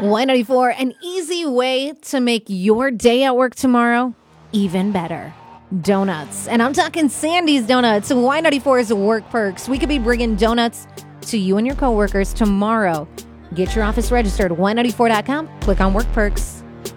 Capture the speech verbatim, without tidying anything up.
Y ninety-four, an easy way to make your day at work tomorrow even better. Donuts. And I'm talking Sandy's Donuts. Y ninety-four's Work Perks. We could be bringing donuts to you and your coworkers tomorrow. Get your office registered, y ninety-four dot com. Click on Work Perks.